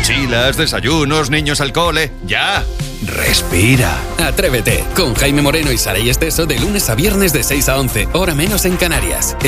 mochilas, desayunos, niños al cole. ¡Ya! Respira. Atrévete con Jaime Moreno y Saray Esteso de lunes a viernes de 6 a 11, hora menos en Canarias.